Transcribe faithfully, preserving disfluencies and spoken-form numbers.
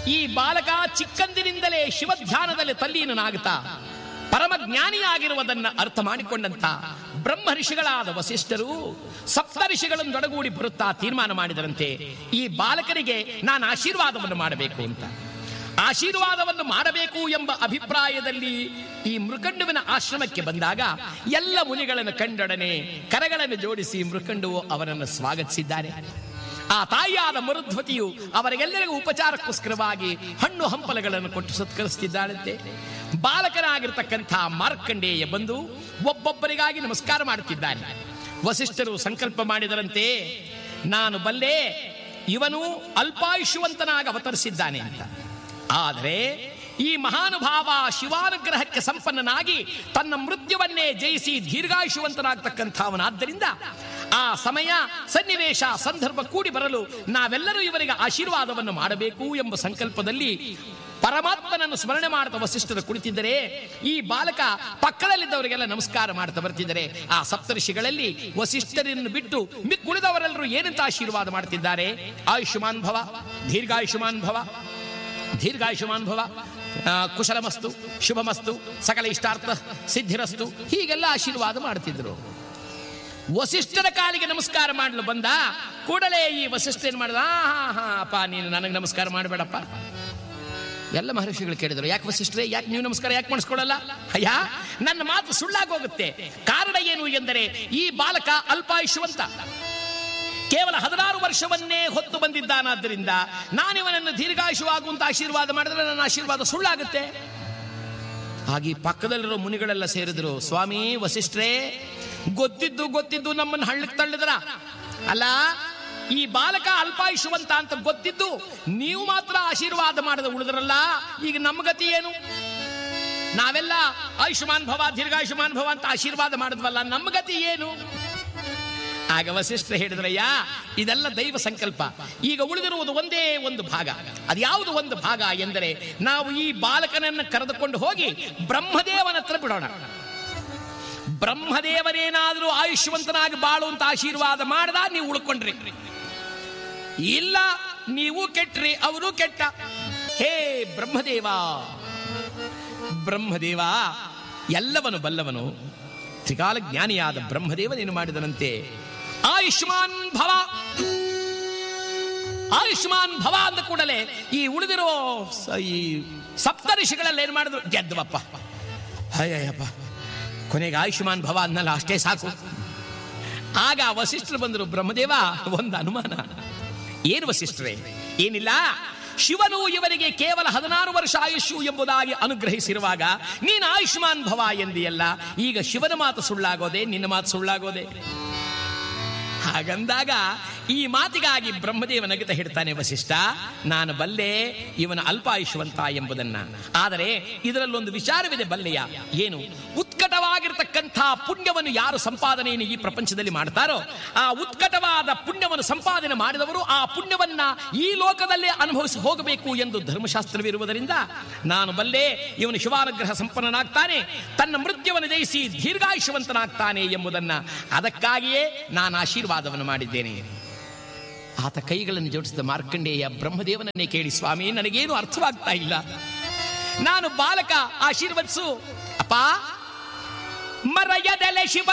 ಈ ಬಾಲಕ ಚಿಕ್ಕಂದಿನಿಂದಲೇ ಶಿವಧ್ಯಾನದಲ್ಲಿ ತಲ್ಲೀನನಾಗುತ್ತಾ ಪರಮಜ್ಞಾನಿಯಾಗಿರುವುದನ್ನು ಅರ್ಥ ಮಾಡಿಕೊಂಡಂತ ಬ್ರಹ್ಮ ಋಷಿಗಳಾದ ವಸಿಷ್ಠರು ಸಪ್ತ ಋಷಿಗಳನ್ನೊಡಗೂಡಿ ಬರುತ್ತಾ ತೀರ್ಮಾನ ಮಾಡಿದರಂತೆ, ಈ ಬಾಲಕರಿಗೆ ನಾನು ಆಶೀರ್ವಾದವನ್ನು ಮಾಡಬೇಕು ಅಂತ. ಆಶೀರ್ವಾದವನ್ನು ಮಾಡಬೇಕು ಎಂಬ ಅಭಿಪ್ರಾಯದಲ್ಲಿ ಈ ಮೃಕಂಡುವಿನ ಆಶ್ರಮಕ್ಕೆ ಬಂದಾಗ ಎಲ್ಲ ಮುನಿಗಳನ್ನು ಕಂಡೊಡನೆ ಕರಗಳನ್ನು ಜೋಡಿಸಿ ಮೃಕಂಡುವು ಅವರನ್ನು ಸ್ವಾಗತಿಸಿದ್ದಾರೆ. ಆ ತಾಯಿಯಾದ ಮರುಧ್ವತಿಯು ಅವರಿಗೆಲ್ಲರಿಗೂ ಉಪಚಾರಕ್ಕೋಸ್ಕರವಾಗಿ ಹಣ್ಣು ಹಂಪಲಗಳನ್ನು ಕೊಟ್ಟು ಸತ್ಕರಿಸುತ್ತಿದ್ದಾಳಂತೆ. ಬಾಲಕನಾಗಿರ್ತಕ್ಕಂಥ ಮಾರ್ಕಂಡೇಯ ಬಂದು ಒಬ್ಬೊಬ್ಬರಿಗಾಗಿ ನಮಸ್ಕಾರ ಮಾಡುತ್ತಿದ್ದಾನೆ. ವಸಿಷ್ಠರು ಸಂಕಲ್ಪ ಮಾಡಿದರಂತೆ, ನಾನು ಬಲ್ಲೆ ಇವನು ಅಲ್ಪಾಯುಷ್ಯವಂತನಾಗಿ ಅವತರಿಸಿದ್ದಾನೆ ಅಂತ. ಆದರೆ ಈ ಮಹಾನುಭಾವ ಶಿವಾನುಗ್ರಹಕ್ಕೆ ಸಂಪನ್ನನಾಗಿ ತನ್ನ ಮೃತ್ಯುವನ್ನೇ ಜಯಿಸಿ ದೀರ್ಘಾಯುಷ್ಯವಂತನಾಗ್ತಕ್ಕಂಥವನಾದ್ದರಿಂದ ಆ ಸಮಯ ಸನ್ನಿವೇಶ ಸಂದರ್ಭ ಕೂಡಿ ಬರಲು ನಾವೆಲ್ಲರೂ ಇವರಿಗೆ ಆಶೀರ್ವಾದವನ್ನು ಮಾಡಬೇಕು ಎಂಬ ಸಂಕಲ್ಪದಲ್ಲಿ ಪರಮಾತ್ಮನನ್ನು ಸ್ಮರಣೆ ಮಾಡ್ತಾ ವಸಿಷ್ಠರು ಕುಳಿತಿದ್ದರೆ ಈ ಬಾಲಕ ಪಕ್ಕದಲ್ಲಿದ್ದವರಿಗೆಲ್ಲ ನಮಸ್ಕಾರ ಮಾಡ್ತಾ ಬರ್ತಿದ್ದಾರೆ. ಆ ಸಪ್ತರ್ಷಿಗಳಲ್ಲಿ ವಸಿಷ್ಠರನ್ನು ಬಿಟ್ಟು ಮಿಕ್ಕುಳಿದವರೆಲ್ಲರೂ ಏನಂತ ಆಶೀರ್ವಾದ ಮಾಡ್ತಿದ್ದಾರೆ? ಆಯುಷ್ಮಾನ್ ಭವ, ದೀರ್ಘಾಯುಷ್ಮಾನ್ ಭವ, ದೀರ್ಘಾಯುಷ್ಮಾನ್ ಭವ, ಕುಶಲಮಸ್ತು, ಶುಭಮಸ್ತು, ಸಕಲ ಇಷ್ಟಾರ್ಥ ಸಿದ್ಧಿರಸ್ತು, ಹೀಗೆಲ್ಲ ಆಶೀರ್ವಾದ ಮಾಡ್ತಿದ್ರು. ವಸಿಷ್ಠರ ಕಾಲಿಗೆ ನಮಸ್ಕಾರ ಮಾಡಲು ಬಂದ ಕೂಡಲೇ ಈ ವಸಿಷ್ಠ ಏನ್ ಮಾಡಿದ, ಹಾ ಹಾ ಅಪ್ಪ ನೀನು ನನಗೆ ನಮಸ್ಕಾರ ಮಾಡಬೇಡಪ್ಪ. ಎಲ್ಲ ಮಹರ್ಷಿಗಳು ಕೇಳಿದ್ರು, ಯಾಕೆ ವಸಿಷ್ಠರೇ, ಯಾಕೆ ನೀವು ನಮಸ್ಕಾರ ಯಾಕೆ ಮಾಡಿಸ್ಕೊಳ್ಳಲ್ಲ? ಅಯ್ಯ, ನನ್ನ ಮಾತು ಸುಳ್ಳಾಗೋಗುತ್ತೆ. ಕಾರಣ ಏನು ಎಂದರೆ ಈ ಬಾಲಕ ಅಲ್ಪಾಯುಷ್ಯವಂತ, ಕೇವಲ ಹದಿನಾರು ವರ್ಷವನ್ನೇ ಹೊತ್ತು ಬಂದಿದ್ದಾನಾದ್ದರಿಂದ ನಾನಿವನನ್ನು ದೀರ್ಘಾಯುಷವಾಗುವಂತ ಆಶೀರ್ವಾದ ಮಾಡಿದ್ರೆ ನನ್ನ ಆಶೀರ್ವಾದ ಸುಳ್ಳಾಗುತ್ತೆ. ಹಾಗೆ ಪಕ್ಕದಲ್ಲಿರೋ ಮುನಿಗಳೆಲ್ಲ ಸೇರಿದ್ರು, ಸ್ವಾಮಿ ವಸಿಷ್ಠರೇ, ಗೊತ್ತಿದ್ದು ಗೊತ್ತಿದ್ದು ನಮ್ಮನ್ನು ಹಳ್ಳಕ್ಕೆ ತಳ್ಳಿದ್ರ ಅಲ್ಲ, ಈ ಬಾಲಕ ಅಲ್ಪಾಯುಷ್ಯವಂತ ಅಂತ ಗೊತ್ತಿದ್ದು ನೀವು ಮಾತ್ರ ಆಶೀರ್ವಾದ ಮಾಡದ ಉಳಿದ್ರಲ್ಲ, ಈಗ ನಮ್ಮ ಗತಿ ಏನು? ನಾವೆಲ್ಲ ಆಯುಷ್ಮಾನ್ ಭವ ದೀರ್ಘಾಯುಷ್ಮಾನ್ ಭವ ಅಂತ ಆಶೀರ್ವಾದ ಮಾಡಿದ್ವಲ್ಲ, ನಮ್ಮ ಗತಿ ಏನು? ಆಗ ವಸಿಷ್ಠ ಹೇಳಿದ್ರಯ್ಯ, ಇದೆಲ್ಲ ದೈವ ಸಂಕಲ್ಪ. ಈಗ ಉಳಿದಿರುವುದು ಒಂದೇ ಒಂದು ಭಾಗ. ಅದ್ಯಾವುದು ಒಂದು ಭಾಗ ಎಂದರೆ ನಾವು ಈ ಬಾಲಕನನ್ನು ಕರೆದುಕೊಂಡು ಹೋಗಿ ಬ್ರಹ್ಮದೇವನ ಹತ್ರ ಬಿಡೋಣ. ಬ್ರಹ್ಮದೇವನೇನಾದ್ರೂ ಆಯುಷ್ಯವಂತನಾಗಿ ಬಾಳುವಂತ ಆಶೀರ್ವಾದ ಮಾಡದ ನೀವು ಉಳ್ಕೊಂಡ್ರಿ, ಇಲ್ಲ ನೀವು ಕೆಟ್ರಿ ಅವರು ಕೆಟ್ಟ. ಹೇ ಬ್ರಹ್ಮದೇವ, ಬ್ರಹ್ಮದೇವ ಎಲ್ಲವನು ಬಲ್ಲವನು, ತ್ರಿಕಾಲ ಜ್ಞಾನಿಯಾದ ಬ್ರಹ್ಮದೇವನೇನು ಮಾಡಿದನಂತೆ, ಆಯುಷ್ಮಾನ್ ಭವ, ಆಯುಷ್ಮಾನ್ ಭವ ಅಂದ ಕೂಡಲೇ ಈ ಉಳಿದಿರೋ ಈ ಸಪ್ತ ಋಷಿಗಳೆಲ್ಲ ಏನ್ ಮಾಡಿದ್ರು, ಗೆದ್ದವಪ್ಪ, ಅಯ್ಯಪ್ಪ ಕೊನೆಗೆ ಆಯುಷ್ಮಾನ್ ಭವ ಅನ್ನಲ್ಲ, ಅಷ್ಟೇ ಸಾಕು. ಆಗ ವಸಿಷ್ಠರು ಬಂದರು, ಬ್ರಹ್ಮದೇವ ಒಂದು ಅನುಮಾನ. ಏನು ವಸಿಷ್ಠರೇ? ಏನಿಲ್ಲ, ಶಿವನು ಇವರಿಗೆ ಕೇವಲ ಹದಿನಾರು ವರ್ಷ ಆಯುಷ್ಯು ಎಂಬುದಾಗಿ ಅನುಗ್ರಹಿಸಿರುವಾಗ ನೀನು ಆಯುಷ್ಮಾನ್ ಭವ ಎಂದಿಯಲ್ಲ, ಈಗ ಶಿವನ ಮಾತು ಸುಳ್ಳಾಗೋದೆ, ನಿನ್ನ ಮಾತು ಸುಳ್ಳಾಗೋದೆ? ಹಾಗಂದಾಗ ಈ ಮಾತಿಗಾಗಿ ಬ್ರಹ್ಮದೇವ ನಗಿತ ಹೇಳ್ತಾನೆ, ವಸಿಷ್ಠ ನಾನು ಬಲ್ಲೆ ಇವನ ಅಲ್ಪಾಯುಷ್ಯವಂತ ಎಂಬುದನ್ನ, ಆದರೆ ಇದರಲ್ಲೊಂದು ವಿಚಾರವಿದೆ ಬಲ್ಲೆಯ. ಏನು? ಉತ್ಕಟವಾಗಿರ್ತಕ್ಕಂಥ ಪುಣ್ಯವನ್ನು ಯಾರು ಸಂಪಾದನೆಯನ್ನು ಈ ಪ್ರಪಂಚದಲ್ಲಿ ಮಾಡ್ತಾರೋ ಆ ಉತ್ಕಟವಾದ ಪುಣ್ಯವನ್ನು ಸಂಪಾದನೆ ಮಾಡಿದವರು ಆ ಪುಣ್ಯವನ್ನ ಈ ಲೋಕದಲ್ಲೇ ಅನುಭವಿಸಿ ಹೋಗಬೇಕು ಎಂದು ಧರ್ಮಶಾಸ್ತ್ರವಿರುವುದರಿಂದ ನಾನು ಬಲ್ಲೆ ಇವನು ಶಿವಾನುಗ್ರಹ ಸಂಪನ್ನನಾಗ್ತಾನೆ, ತನ್ನ ಮೃತ್ಯುವನ್ನು ಜಯಿಸಿ ದೀರ್ಘಾಯುಷ್ಯವಂತನಾಗ್ತಾನೆ ಎಂಬುದನ್ನ. ಅದಕ್ಕಾಗಿಯೇ ನಾನು ಆಶೀರ್ವಾದವನ್ನು ಮಾಡಿದ್ದೇನೆ. ಆತ ಕೈಗಳನ್ನು ಜೋಡಿಸಿದ ಮಾರ್ಕಂಡೇಯ ಬ್ರಹ್ಮದೇವನನ್ನೇ ಕೇಳಿ, ಸ್ವಾಮಿ ನನಗೇನು ಅರ್ಥವಾಗ್ತಾ ಇಲ್ಲ, ನಾನು ಬಾಲಕ, ಆಶೀರ್ವದಿಸು ಅಪ್ಪ. ಮರಯದಲೆ ಶಿವ